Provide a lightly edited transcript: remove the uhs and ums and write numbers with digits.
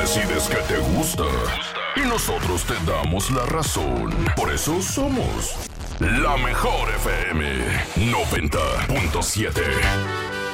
decides que te gusta y nosotros te damos la razón. Por eso somos la mejor FM 90.7.